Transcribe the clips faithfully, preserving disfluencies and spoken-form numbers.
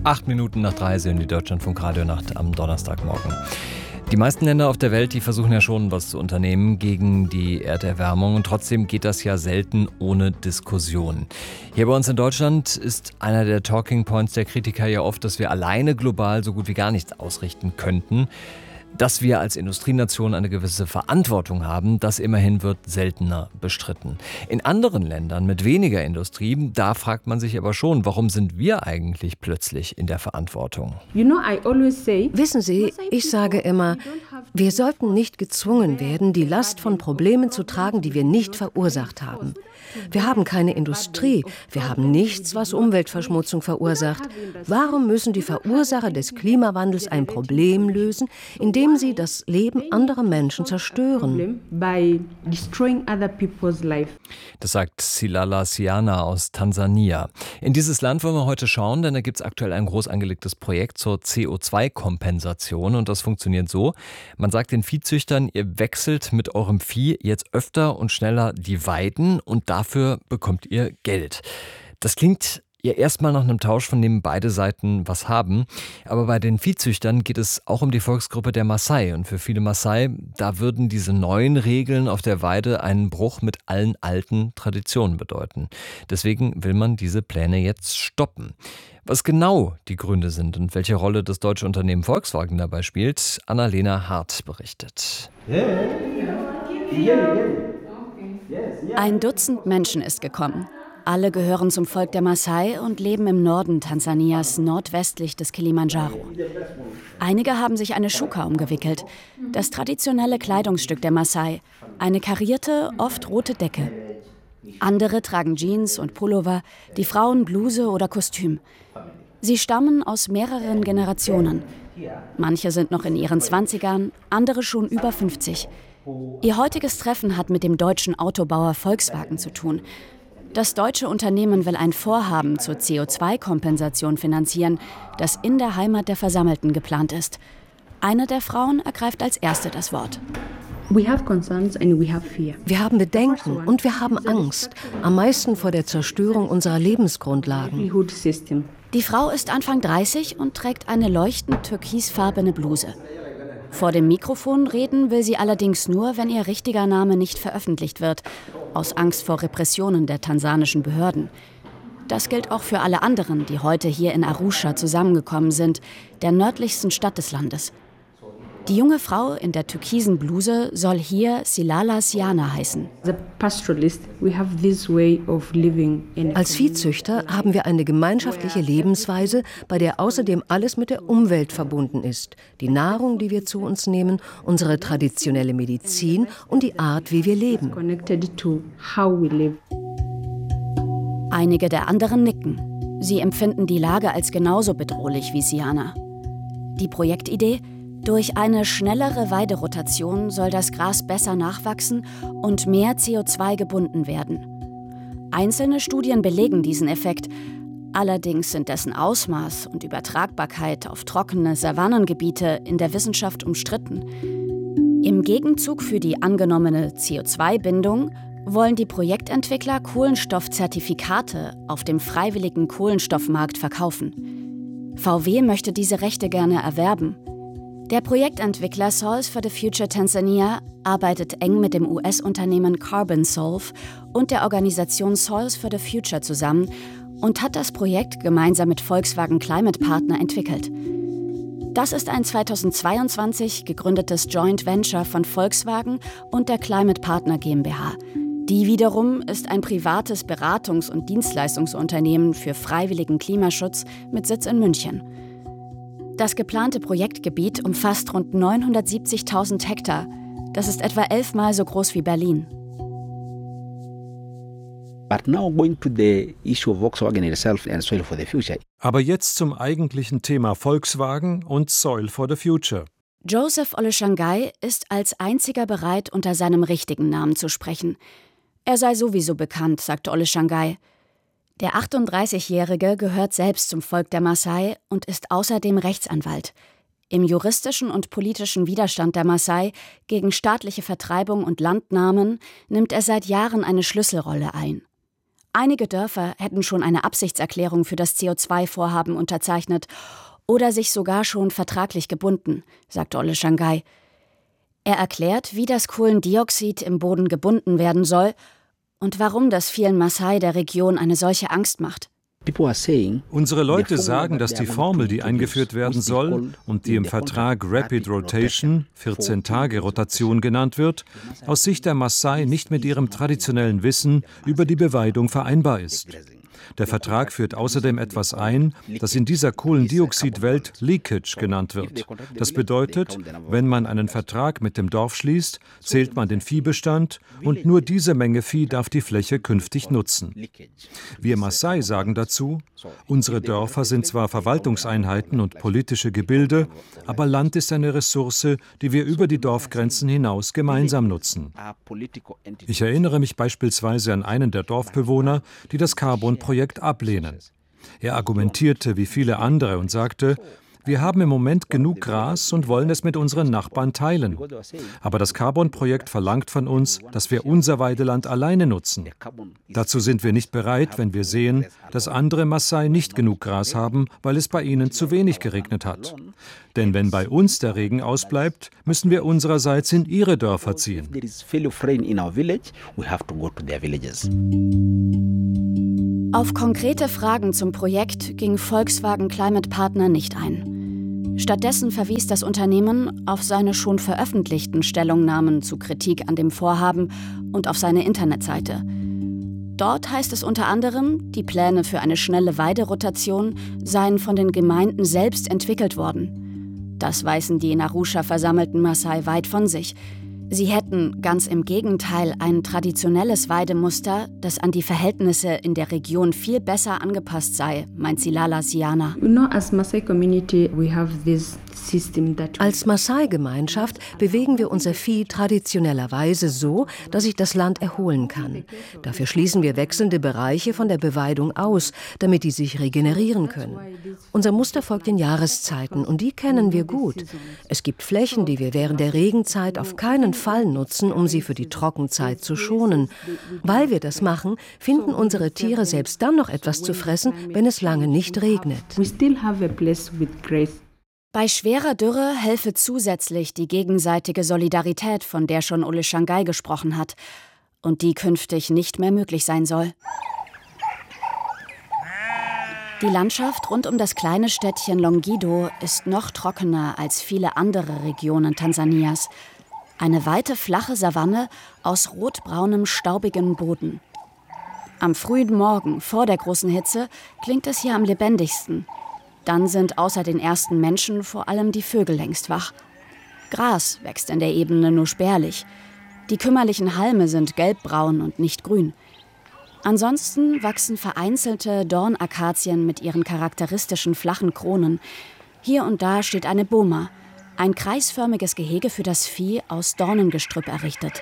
Acht Minuten nach drei sind die Deutschlandfunk Radionacht am Donnerstagmorgen. Die meisten Länder auf der Welt, die versuchen ja schon, was zu unternehmen gegen die Erderwärmung. Und trotzdem geht das ja selten ohne Diskussion. Hier bei uns in Deutschland ist einer der Talking Points der Kritiker ja oft, dass wir alleine global so gut wie gar nichts ausrichten könnten. Dass wir als Industrienation eine gewisse Verantwortung haben, das immerhin wird seltener bestritten. In anderen Ländern mit weniger Industrie, da fragt man sich aber schon, warum sind wir eigentlich plötzlich in der Verantwortung? Wissen Sie, ich sage immer, wir sollten nicht gezwungen werden, die Last von Problemen zu tragen, die wir nicht verursacht haben. Wir haben keine Industrie, wir haben nichts, was Umweltverschmutzung verursacht. Warum müssen die Verursacher des Klimawandels ein Problem lösen, indem sie das Leben anderer Menschen zerstören? Das sagt Silala Siana aus Tansania. In dieses Land wollen wir heute schauen, denn da gibt es aktuell ein groß angelegtes Projekt zur C O zwei Kompensation und das funktioniert so. Man sagt den Viehzüchtern, ihr wechselt mit eurem Vieh jetzt öfter und schneller die Weiden und dafür bekommt ihr Geld. Das klingt ja erstmal nach einem Tausch, von dem beide Seiten was haben. Aber bei den Viehzüchtern geht es auch um die Volksgruppe der Maasai. Und für viele Maasai, da würden diese neuen Regeln auf der Weide einen Bruch mit allen alten Traditionen bedeuten. Deswegen will man diese Pläne jetzt stoppen. Was genau die Gründe sind und welche Rolle das deutsche Unternehmen Volkswagen dabei spielt, Annalena Hart berichtet. Ein Dutzend Menschen ist gekommen. Alle gehören zum Volk der Maasai und leben im Norden Tansanias, nordwestlich des Kilimandscharo. Einige haben sich eine Shuka umgewickelt, das traditionelle Kleidungsstück der Maasai, eine karierte, oft rote Decke. Andere tragen Jeans und Pullover, die Frauen Bluse oder Kostüm. Sie stammen aus mehreren Generationen. Manche sind noch in ihren Zwanzigern, andere schon über fünfzig. Ihr heutiges Treffen hat mit dem deutschen Autobauer Volkswagen zu tun. Das deutsche Unternehmen will ein Vorhaben zur C O zwei Kompensation finanzieren, das in der Heimat der Versammelten geplant ist. Eine der Frauen ergreift als erste das Wort. Wir haben Bedenken und wir haben Angst, am meisten vor der Zerstörung unserer Lebensgrundlagen. Die Frau ist Anfang dreißig und trägt eine leuchtend türkisfarbene Bluse. Vor dem Mikrofon reden will sie allerdings nur, wenn ihr richtiger Name nicht veröffentlicht wird, aus Angst vor Repressionen der tansanischen Behörden. Das gilt auch für alle anderen, die heute hier in Arusha zusammengekommen sind, der nördlichsten Stadt des Landes. Die junge Frau in der türkisen Bluse soll hier Silala Siana heißen. Als Viehzüchter haben wir eine gemeinschaftliche Lebensweise, bei der außerdem alles mit der Umwelt verbunden ist. Die Nahrung, die wir zu uns nehmen, unsere traditionelle Medizin und die Art, wie wir leben. Einige der anderen nicken. Sie empfinden die Lage als genauso bedrohlich wie Siana. Die Projektidee? Durch eine schnellere Weiderotation soll das Gras besser nachwachsen und mehr C O zwei gebunden werden. Einzelne Studien belegen diesen Effekt. Allerdings sind dessen Ausmaß und Übertragbarkeit auf trockene Savannengebiete in der Wissenschaft umstritten. Im Gegenzug für die angenommene C O zwei Bindung wollen die Projektentwickler Kohlenstoffzertifikate auf dem freiwilligen Kohlenstoffmarkt verkaufen. V W möchte diese Rechte gerne erwerben. Der Projektentwickler Soils for the Future Tanzania arbeitet eng mit dem U S-Unternehmen CarbonSolve und der Organisation Soils for the Future zusammen und hat das Projekt gemeinsam mit Volkswagen Climate Partner entwickelt. Das ist ein zweitausendzweiundzwanzig gegründetes Joint Venture von Volkswagen und der Climate Partner GmbH. Die wiederum ist ein privates Beratungs- und Dienstleistungsunternehmen für freiwilligen Klimaschutz mit Sitz in München. Das geplante Projektgebiet umfasst rund neunhundertsiebzigtausend Hektar. Das ist etwa elfmal so groß wie Berlin. Aber jetzt zum eigentlichen Thema Volkswagen und Soil for the Future. Joseph Oleshangai ist als einziger bereit, unter seinem richtigen Namen zu sprechen. Er sei sowieso bekannt, sagte Oleshangai. Der achtunddreißigjährige gehört selbst zum Volk der Maasai und ist außerdem Rechtsanwalt. Im juristischen und politischen Widerstand der Maasai gegen staatliche Vertreibung und Landnahmen nimmt er seit Jahren eine Schlüsselrolle ein. Einige Dörfer hätten schon eine Absichtserklärung für das C O zwei Vorhaben unterzeichnet oder sich sogar schon vertraglich gebunden, sagt Ole Shangai. Er erklärt, wie das Kohlendioxid im Boden gebunden werden soll und warum das vielen Maasai der Region eine solche Angst macht. Unsere Leute sagen, dass die Formel, die eingeführt werden soll und die im Vertrag Rapid Rotation, vierzehn Tage Rotation genannt wird, aus Sicht der Maasai nicht mit ihrem traditionellen Wissen über die Beweidung vereinbar ist. Der Vertrag führt außerdem etwas ein, das in dieser Kohlendioxidwelt Leakage genannt wird. Das bedeutet, wenn man einen Vertrag mit dem Dorf schließt, zählt man den Viehbestand und nur diese Menge Vieh darf die Fläche künftig nutzen. Wir Maasai sagen dazu, unsere Dörfer sind zwar Verwaltungseinheiten und politische Gebilde, aber Land ist eine Ressource, die wir über die Dorfgrenzen hinaus gemeinsam nutzen. Ich erinnere mich beispielsweise an einen der Dorfbewohner, die das Carbon-Projekt ablehnen. Er argumentierte wie viele andere und sagte, wir haben im Moment genug Gras und wollen es mit unseren Nachbarn teilen. Aber das Carbon-Projekt verlangt von uns, dass wir unser Weideland alleine nutzen. Dazu sind wir nicht bereit, wenn wir sehen, dass andere Maasai nicht genug Gras haben, weil es bei ihnen zu wenig geregnet hat. Denn wenn bei uns der Regen ausbleibt, müssen wir unsererseits in ihre Dörfer ziehen. Auf konkrete Fragen zum Projekt ging Volkswagen Climate Partner nicht ein. Stattdessen verwies das Unternehmen auf seine schon veröffentlichten Stellungnahmen zu Kritik an dem Vorhaben und auf seine Internetseite. Dort heißt es unter anderem, die Pläne für eine schnelle Weiderotation seien von den Gemeinden selbst entwickelt worden. Das weisen die in Arusha versammelten Maasai weit von sich. Sie hätten, ganz im Gegenteil, ein traditionelles Weidemuster, das an die Verhältnisse in der Region viel besser angepasst sei, meint Silala Siana. Als Maasai-Gemeinschaft bewegen wir unser Vieh traditionellerweise so, dass sich das Land erholen kann. Dafür schließen wir wechselnde Bereiche von der Beweidung aus, damit die sich regenerieren können. Unser Muster folgt den Jahreszeiten und die kennen wir gut. Es gibt Flächen, die wir während der Regenzeit auf keinen Fall nutzen, um sie für die Trockenzeit zu schonen. Weil wir das machen, finden unsere Tiere selbst dann noch etwas zu fressen, wenn es lange nicht regnet. Bei schwerer Dürre helfe zusätzlich die gegenseitige Solidarität, von der schon Ole Shangai gesprochen hat und die künftig nicht mehr möglich sein soll. Die Landschaft rund um das kleine Städtchen Longido ist noch trockener als viele andere Regionen Tansanias. Eine weite, flache Savanne aus rotbraunem, staubigem Boden. Am frühen Morgen, vor der großen Hitze, klingt es hier am lebendigsten. Dann sind außer den ersten Menschen vor allem die Vögel längst wach. Gras wächst in der Ebene nur spärlich. Die kümmerlichen Halme sind gelbbraun und nicht grün. Ansonsten wachsen vereinzelte Dornakazien mit ihren charakteristischen flachen Kronen. Hier und da steht eine Boma, ein kreisförmiges Gehege für das Vieh aus Dornengestrüpp errichtet.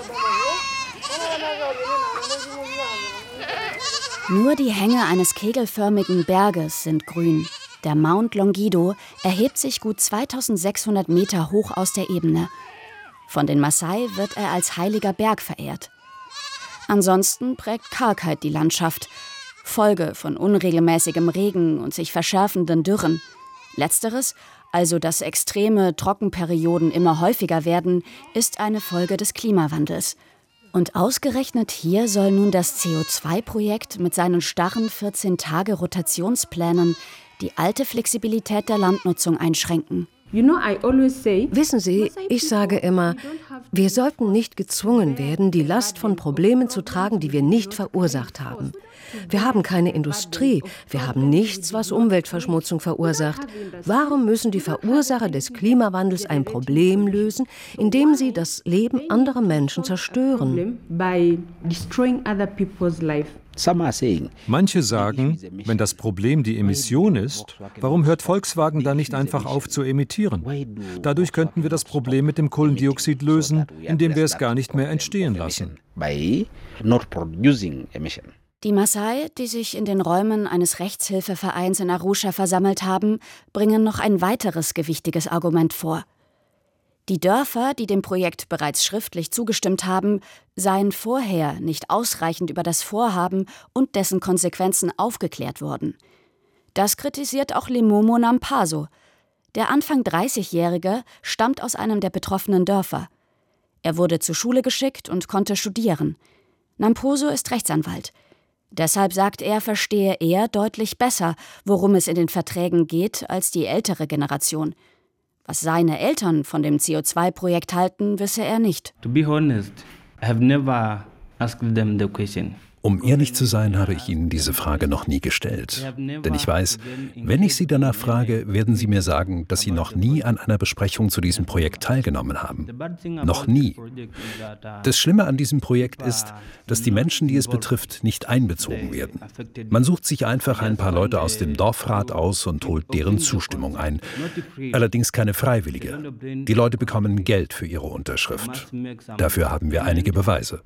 Nur die Hänge eines kegelförmigen Berges sind grün. Der Mount Longido erhebt sich gut zweitausendsechshundert Meter hoch aus der Ebene. Von den Maasai wird er als heiliger Berg verehrt. Ansonsten prägt Kargheit die Landschaft, Folge von unregelmäßigem Regen und sich verschärfenden Dürren. Letzteres, also dass extreme Trockenperioden immer häufiger werden, ist eine Folge des Klimawandels. Und ausgerechnet hier soll nun das C O zwei Projekt mit seinen starren vierzehn Tage Rotationsplänen die alte Flexibilität der Landnutzung einschränken. Wissen Sie, ich sage immer, wir sollten nicht gezwungen werden, die Last von Problemen zu tragen, die wir nicht verursacht haben. Wir haben keine Industrie, wir haben nichts, was Umweltverschmutzung verursacht. Warum müssen die Verursacher des Klimawandels ein Problem lösen, indem sie das Leben anderer Menschen zerstören? Manche sagen, wenn das Problem die Emission ist, warum hört Volkswagen dann nicht einfach auf zu emittieren? Dadurch könnten wir das Problem mit dem Kohlendioxid lösen, indem wir es gar nicht mehr entstehen lassen. Die Maasai, die sich in den Räumen eines Rechtshilfevereins in Arusha versammelt haben, bringen noch ein weiteres gewichtiges Argument vor. Die Dörfer, die dem Projekt bereits schriftlich zugestimmt haben, seien vorher nicht ausreichend über das Vorhaben und dessen Konsequenzen aufgeklärt worden. Das kritisiert auch Lemomo Nampaso. Der Anfang dreißigjährige stammt aus einem der betroffenen Dörfer. Er wurde zur Schule geschickt und konnte studieren. Nampaso ist Rechtsanwalt. Deshalb sagt er, verstehe er deutlich besser, worum es in den Verträgen geht, als die ältere Generation. Was seine Eltern von dem C O zwei Projekt halten, wisse er nicht. To be honest, I have never asked them the question. Um ehrlich zu sein, habe ich Ihnen diese Frage noch nie gestellt. Denn ich weiß, wenn ich Sie danach frage, werden Sie mir sagen, dass Sie noch nie an einer Besprechung zu diesem Projekt teilgenommen haben. Noch nie. Das Schlimme an diesem Projekt ist, dass die Menschen, die es betrifft, nicht einbezogen werden. Man sucht sich einfach ein paar Leute aus dem Dorfrat aus und holt deren Zustimmung ein. Allerdings keine freiwillige. Die Leute bekommen Geld für ihre Unterschrift. Dafür haben wir einige Beweise.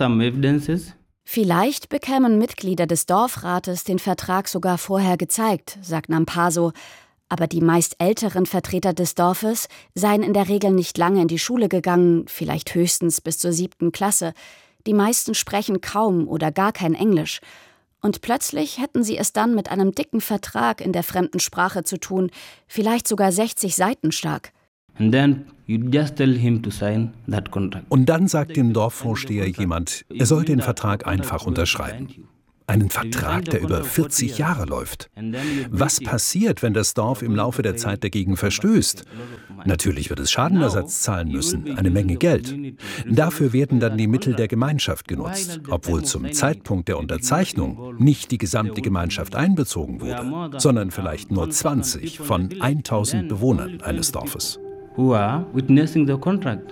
Vielleicht bekämen Mitglieder des Dorfrates den Vertrag sogar vorher gezeigt, sagt Nampaso. Aber die meist älteren Vertreter des Dorfes seien in der Regel nicht lange in die Schule gegangen, vielleicht höchstens bis zur siebten Klasse. Die meisten sprechen kaum oder gar kein Englisch. Und plötzlich hätten sie es dann mit einem dicken Vertrag in der fremden Sprache zu tun, vielleicht sogar sechzig Seiten stark. And then you just tell him to sign that contract. Und dann sagt dem Dorfvorsteher jemand, er soll den Vertrag einfach unterschreiben. Einen Vertrag, der über vierzig Jahre läuft. Was passiert, wenn das Dorf im Laufe der Zeit dagegen verstößt? Natürlich wird es Schadenersatz zahlen müssen, eine Menge Geld. Dafür werden dann die Mittel der Gemeinschaft genutzt, obwohl zum Zeitpunkt der Unterzeichnung nicht die gesamte Gemeinschaft einbezogen wurde, sondern vielleicht nur zwanzig von tausend Bewohnern eines Dorfes. Who are witnessing the contract.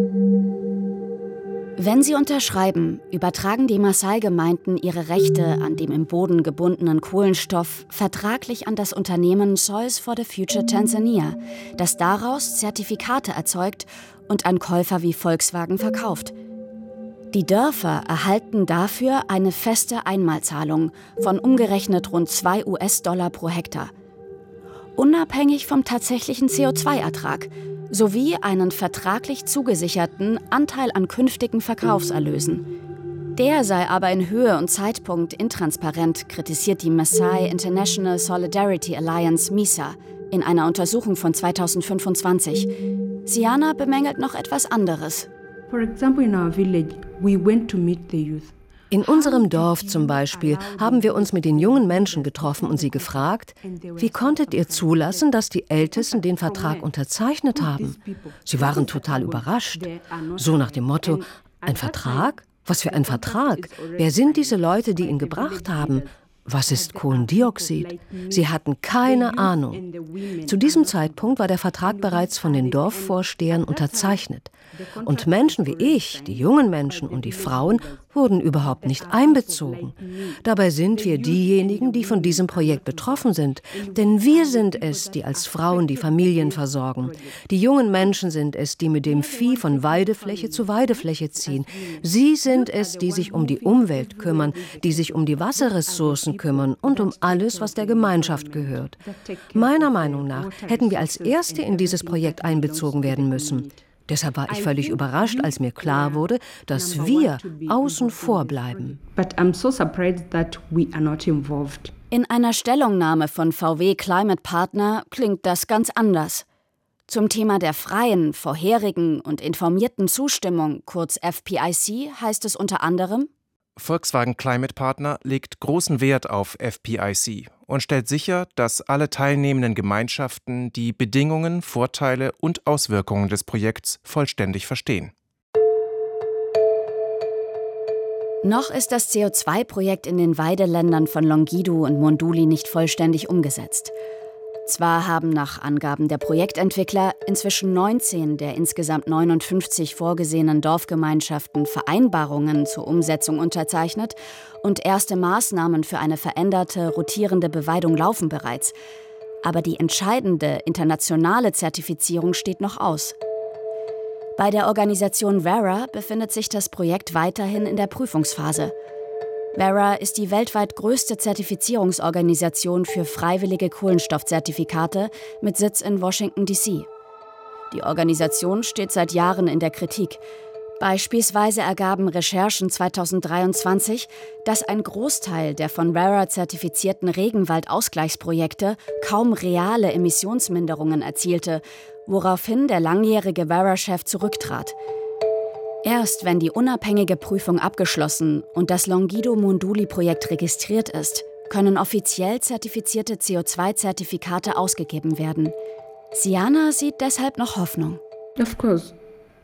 Wenn sie unterschreiben, übertragen die Maasai-Gemeinden ihre Rechte an dem im Boden gebundenen Kohlenstoff vertraglich an das Unternehmen Soils for the Future Tanzania, das daraus Zertifikate erzeugt und an Käufer wie Volkswagen verkauft. Die Dörfer erhalten dafür eine feste Einmalzahlung von umgerechnet rund zwei US-Dollar pro Hektar. Unabhängig vom tatsächlichen C O zwei Ertrag, sowie einen vertraglich zugesicherten Anteil an künftigen Verkaufserlösen. Der sei aber in Höhe und Zeitpunkt intransparent, kritisiert die Maasai International Solidarity Alliance MISA in einer Untersuchung von zweitausendfünfundzwanzig. Siana bemängelt noch etwas anderes. For example, in our village, we went to meet the youth. In unserem Dorf zum Beispiel haben wir uns mit den jungen Menschen getroffen und sie gefragt, wie konntet ihr zulassen, dass die Ältesten den Vertrag unterzeichnet haben? Sie waren total überrascht. So nach dem Motto, ein Vertrag? Was für ein Vertrag? Wer sind diese Leute, die ihn gebracht haben? Was ist Kohlendioxid? Sie hatten keine Ahnung. Zu diesem Zeitpunkt war der Vertrag bereits von den Dorfvorstehern unterzeichnet. Und Menschen wie ich, die jungen Menschen und die Frauen, wurden überhaupt nicht einbezogen. Dabei sind wir diejenigen, die von diesem Projekt betroffen sind. Denn wir sind es, die als Frauen die Familien versorgen. Die jungen Menschen sind es, die mit dem Vieh von Weidefläche zu Weidefläche ziehen. Sie sind es, die sich um die Umwelt kümmern, die sich um die Wasserressourcen kümmern und um alles, was der Gemeinschaft gehört. Meiner Meinung nach hätten wir als Erste in dieses Projekt einbezogen werden müssen. Deshalb war ich völlig überrascht, als mir klar wurde, dass wir außen vor bleiben. In einer Stellungnahme von V W Climate Partner klingt das ganz anders. Zum Thema der freien, vorherigen und informierten Zustimmung, kurz F P I C, heißt es unter anderem: Volkswagen Climate Partner legt großen Wert auf F P I C und stellt sicher, dass alle teilnehmenden Gemeinschaften die Bedingungen, Vorteile und Auswirkungen des Projekts vollständig verstehen. Noch ist das C O zwei Projekt in den Weideländern von Longido und Monduli nicht vollständig umgesetzt. Zwar haben nach Angaben der Projektentwickler inzwischen neunzehn der insgesamt neunundfünfzig vorgesehenen Dorfgemeinschaften Vereinbarungen zur Umsetzung unterzeichnet und erste Maßnahmen für eine veränderte, rotierende Beweidung laufen bereits. Aber die entscheidende internationale Zertifizierung steht noch aus. Bei der Organisation Verra befindet sich das Projekt weiterhin in der Prüfungsphase. Verra ist die weltweit größte Zertifizierungsorganisation für freiwillige Kohlenstoffzertifikate mit Sitz in Washington D C. Die Organisation steht seit Jahren in der Kritik. Beispielsweise ergaben Recherchen zweitausenddreiundzwanzig, dass ein Großteil der von RARA zertifizierten Regenwaldausgleichsprojekte kaum reale Emissionsminderungen erzielte, woraufhin der langjährige RARA-Chef zurücktrat. Erst wenn die unabhängige Prüfung abgeschlossen und das Longido Monduli-Projekt registriert ist, können offiziell zertifizierte C O zwei Zertifikate ausgegeben werden. Siana sieht deshalb noch Hoffnung. Of course.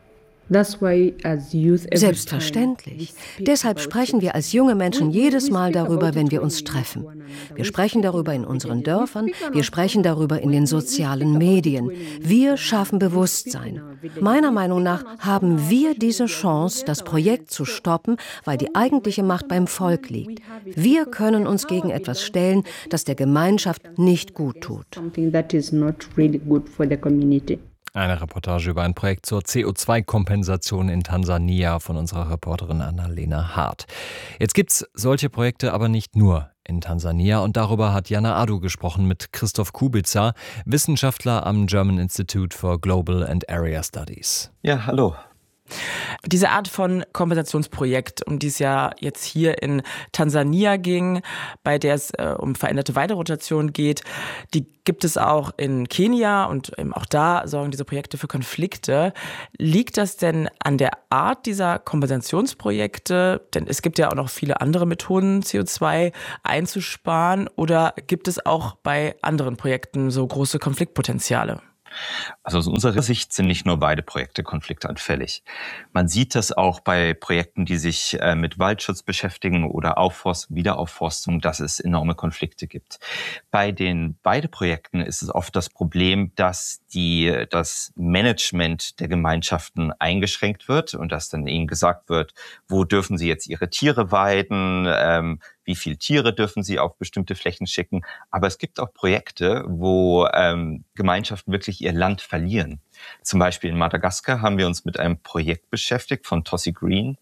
That's why as youth every Selbstverständlich. Deshalb sprechen wir als junge Menschen jedes Mal darüber, wenn wir uns treffen. Wir sprechen darüber in unseren Dörfern, wir sprechen darüber in den sozialen Medien. Wir schaffen Bewusstsein. Meiner Meinung nach haben wir diese Chance, das Projekt zu stoppen, weil die eigentliche Macht beim Volk liegt. Wir können uns gegen etwas stellen, das der Gemeinschaft nicht gut tut. something that is not really good for the community. Eine Reportage über ein Projekt zur C O zwei Kompensation in Tansania von unserer Reporterin Annalena Hart. Jetzt gibt's solche Projekte aber nicht nur in Tansania und darüber hat Jana Adu gesprochen mit Christoph Kubica, Wissenschaftler am German Institute for Global and Area Studies. Ja, hallo. Diese Art von Kompensationsprojekt, um die es ja jetzt hier in Tansania ging, bei der es äh, um veränderte Weiderotation geht, die gibt es auch in Kenia und ähm, auch da sorgen diese Projekte für Konflikte. Liegt das denn an der Art dieser Kompensationsprojekte? Denn es gibt ja auch noch viele andere Methoden, C O zwei einzusparen. Oder gibt es auch bei anderen Projekten so große Konfliktpotenziale? Also aus unserer Sicht sind nicht nur beide Projekte konfliktanfällig. Man sieht das auch bei Projekten, die sich äh, mit Waldschutz beschäftigen oder Aufforstung, Wiederaufforstung, dass es enorme Konflikte gibt. Bei den beiden Projekten ist es oft das Problem, dass die, das Management der Gemeinschaften eingeschränkt wird und dass dann ihnen gesagt wird, wo dürfen sie jetzt ihre Tiere weiden, ähm, wie viele Tiere dürfen sie auf bestimmte Flächen schicken. Aber es gibt auch Projekte, wo ähm, Gemeinschaften wirklich ihr Land verlieren. Zum Beispiel in Madagaskar haben wir uns mit einem Projekt beschäftigt von Tossi Green,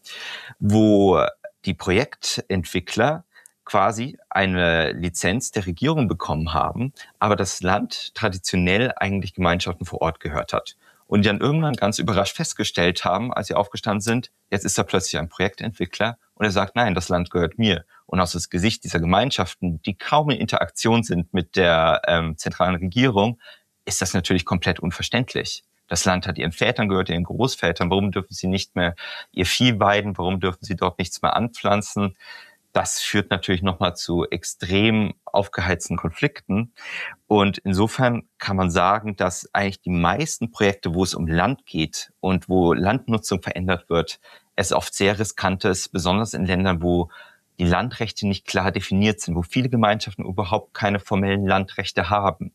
wo die Projektentwickler quasi eine Lizenz der Regierung bekommen haben, aber das Land traditionell eigentlich Gemeinschaften vor Ort gehört hat. Und die dann irgendwann ganz überrascht festgestellt haben, als sie aufgestanden sind, jetzt ist da plötzlich ein Projektentwickler und er sagt, nein, das Land gehört mir. Und aus dem Gesicht dieser Gemeinschaften, die kaum in Interaktion sind mit der ähm, zentralen Regierung, ist das natürlich komplett unverständlich. Das Land hat ihren Vätern gehört, ihren Großvätern. Warum dürfen sie nicht mehr ihr Vieh weiden? Warum dürfen sie dort nichts mehr anpflanzen? Das führt natürlich nochmal zu extrem aufgeheizten Konflikten. Und insofern kann man sagen, dass eigentlich die meisten Projekte, wo es um Land geht und wo Landnutzung verändert wird, es oft sehr riskant ist, besonders in Ländern, wo die Landrechte nicht klar definiert sind, wo viele Gemeinschaften überhaupt keine formellen Landrechte haben.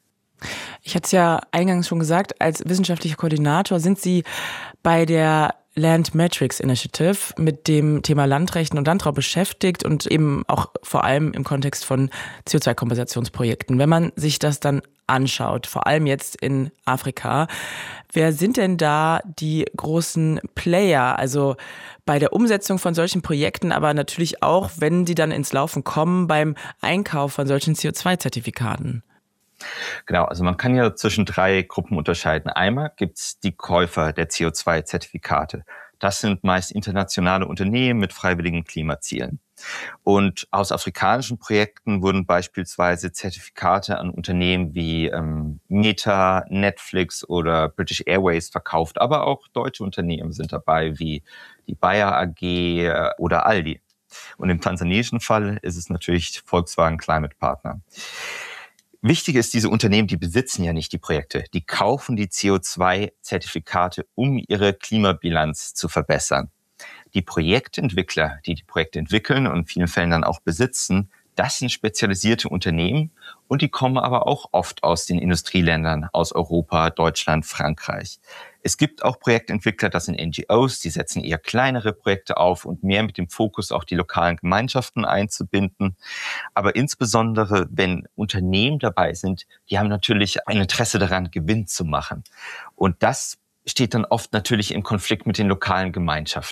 Ich hatte es ja eingangs schon gesagt, als wissenschaftlicher Koordinator sind Sie bei der Land Metrics Initiative mit dem Thema Landrechten und Landraum beschäftigt und eben auch vor allem im Kontext von C O zwei Kompensationsprojekten. Wenn man sich das dann anschaut, vor allem jetzt in Afrika, wer sind denn da die großen Player, also bei der Umsetzung von solchen Projekten, aber natürlich auch, wenn die dann ins Laufen kommen, beim Einkauf von solchen C O zwei Zertifikaten? Genau, also man kann ja zwischen drei Gruppen unterscheiden. Einmal gibt's die Käufer der C O zwei Zertifikate. Das sind meist internationale Unternehmen mit freiwilligen Klimazielen. Und aus afrikanischen Projekten wurden beispielsweise Zertifikate an Unternehmen wie ähm, Meta, Netflix oder British Airways verkauft. Aber auch deutsche Unternehmen sind dabei, wie die Bayer A G äh, oder Aldi. Und im tansaniischen Fall ist es natürlich Volkswagen Climate Partner. Wichtig ist, diese Unternehmen, die besitzen ja nicht die Projekte. Die kaufen die C O zwei Zertifikate, um ihre Klimabilanz zu verbessern. Die Projektentwickler, die die Projekte entwickeln und in vielen Fällen dann auch besitzen, das sind spezialisierte Unternehmen und die kommen aber auch oft aus den Industrieländern, aus Europa, Deutschland, Frankreich. Es gibt auch Projektentwickler, das sind N G Os, die setzen eher kleinere Projekte auf und mehr mit dem Fokus auch die lokalen Gemeinschaften einzubinden. Aber insbesondere, wenn Unternehmen dabei sind, die haben natürlich ein Interesse daran, Gewinn zu machen. Und das steht dann oft natürlich im Konflikt mit den lokalen Gemeinschaften.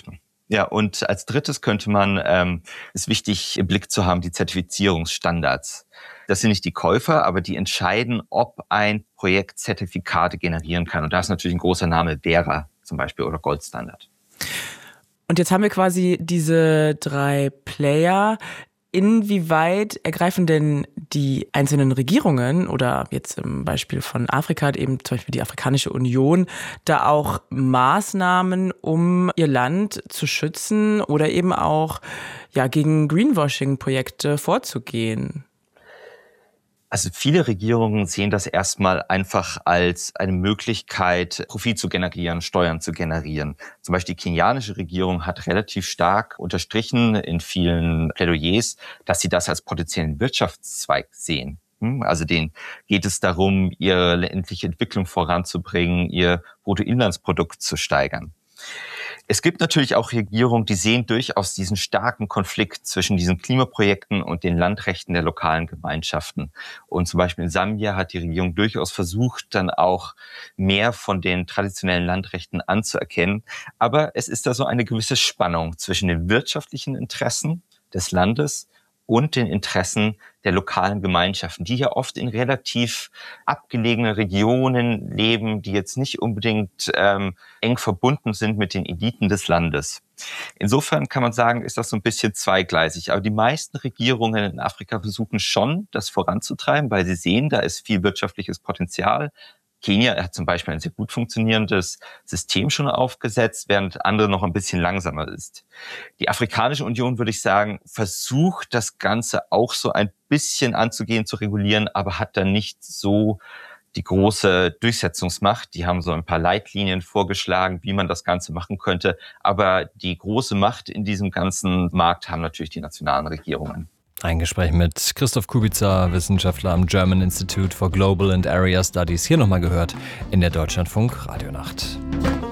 Ja, und als drittes könnte man, ähm, ist wichtig im Blick zu haben, die Zertifizierungsstandards. Das sind nicht die Käufer, aber die entscheiden, ob ein Projekt Zertifikate generieren kann. Und da ist natürlich ein großer Name Verra zum Beispiel oder Goldstandard. Und jetzt haben wir quasi diese drei Player. Inwieweit ergreifen denn die einzelnen Regierungen oder jetzt im Beispiel von Afrika, eben zum Beispiel die Afrikanische Union, da auch Maßnahmen, um ihr Land zu schützen oder eben auch ja, gegen Greenwashing-Projekte vorzugehen? Also viele Regierungen sehen das erstmal einfach als eine Möglichkeit, Profit zu generieren, Steuern zu generieren. Zum Beispiel die kenianische Regierung hat relativ stark unterstrichen in vielen Plädoyers, dass sie das als potenziellen Wirtschaftszweig sehen. Also denen geht es darum, ihre ländliche Entwicklung voranzubringen, ihr Bruttoinlandsprodukt zu steigern. Es gibt natürlich auch Regierungen, die sehen durchaus diesen starken Konflikt zwischen diesen Klimaprojekten und den Landrechten der lokalen Gemeinschaften. Und zum Beispiel in Sambia hat die Regierung durchaus versucht, dann auch mehr von den traditionellen Landrechten anzuerkennen. Aber es ist da so eine gewisse Spannung zwischen den wirtschaftlichen Interessen des Landes und den Interessen der lokalen Gemeinschaften, die ja oft in relativ abgelegenen Regionen leben, die jetzt nicht unbedingt ähm, eng verbunden sind mit den Eliten des Landes. Insofern kann man sagen, ist das so ein bisschen zweigleisig. Aber die meisten Regierungen in Afrika versuchen schon, das voranzutreiben, weil sie sehen, da ist viel wirtschaftliches Potenzial. Kenia hat zum Beispiel ein sehr gut funktionierendes System schon aufgesetzt, während andere noch ein bisschen langsamer ist. Die Afrikanische Union, würde ich sagen, versucht das Ganze auch so ein bisschen anzugehen, zu regulieren, aber hat dann nicht so die große Durchsetzungsmacht. Die haben so ein paar Leitlinien vorgeschlagen, wie man das Ganze machen könnte. Aber die große Macht in diesem ganzen Markt haben natürlich die nationalen Regierungen. Ein Gespräch mit Christoph Kubica, Wissenschaftler am German Institute for Global and Area Studies. Hier nochmal gehört in der Deutschlandfunk Radionacht.